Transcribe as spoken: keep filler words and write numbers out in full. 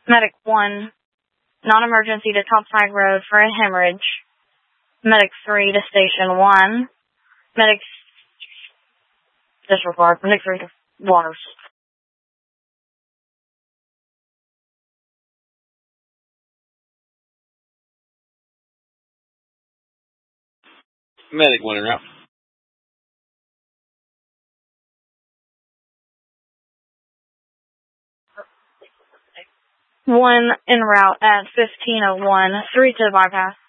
Medic one, non-emergency to Topside Road for a hemorrhage. Medic three to Station one. Medic disregard. Medic three to Waters. Medic one en route. One en route at fifteen oh one. Three to the bypass.